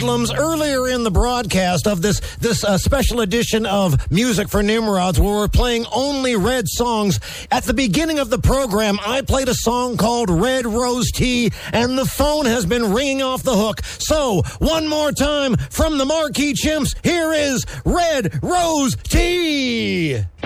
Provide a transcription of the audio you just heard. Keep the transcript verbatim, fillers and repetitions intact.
problems earlier in the broadcast of this this uh, special edition of Music for Nimrods, where we're playing only Red songs. At the beginning of the program, I played a song called Red Rose Tea, and the phone has been ringing off the hook. So, one more time from the Marquee Chimps, here is Red Rose Tea.